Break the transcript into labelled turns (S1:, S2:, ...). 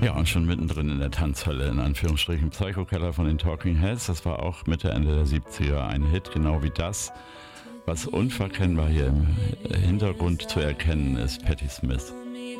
S1: Ja, und schon mittendrin in der Tanzhalle, in Anführungsstrichen, Psycho Killer von den Talking Heads. Das war auch Mitte, Ende der 70er ein Hit, genau wie das, was unverkennbar hier im Hintergrund zu erkennen ist, Patti Smith.